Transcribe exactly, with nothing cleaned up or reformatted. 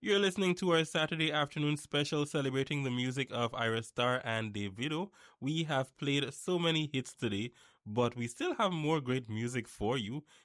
You're listening to our Saturday afternoon special celebrating the music of Ira Star and Davido. We have played so many hits today, but we still have more great music for you.